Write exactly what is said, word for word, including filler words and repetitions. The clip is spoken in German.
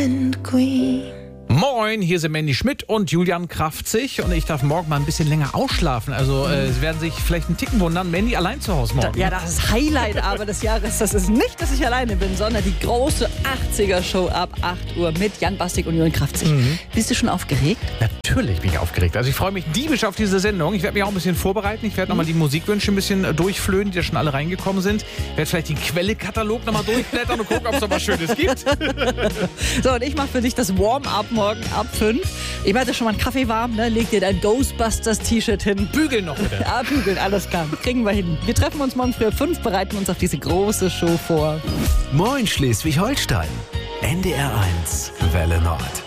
and queen. Moin, hier sind Mandy Schmidt und Julian Krafzig und ich darf morgen mal ein bisschen länger ausschlafen. Also äh, Sie werden sich vielleicht einen Ticken wundern, Mandy allein zu Hause morgen. Ja, das Highlight aber des Jahres, das ist nicht, dass ich alleine bin, sondern die große achtziger-Show ab acht Uhr mit Jan Bastik und Julian Krafzig. Mhm. Bist du schon aufgeregt? Natürlich bin ich aufgeregt. Also ich freue mich diebisch auf diese Sendung. Ich werde mich auch ein bisschen vorbereiten. Ich werde nochmal die Musikwünsche ein bisschen durchflöhen, die da schon alle reingekommen sind. Ich werde vielleicht den Quelle-Katalog nochmal durchblättern und gucken, ob es noch was Schönes gibt. So, und ich mache für dich das Warm-up morgen ab fünf. Ich mache schon mal einen Kaffee warm, ne? Leg dir dein Ghostbusters-T-Shirt hin. Bügeln noch bitte. Ja, bügeln, alles klar. Kriegen wir hin. Wir treffen uns morgen früh um fünf, bereiten uns auf diese große Show vor. Moin Schleswig-Holstein. N D R eins, Welle Nord.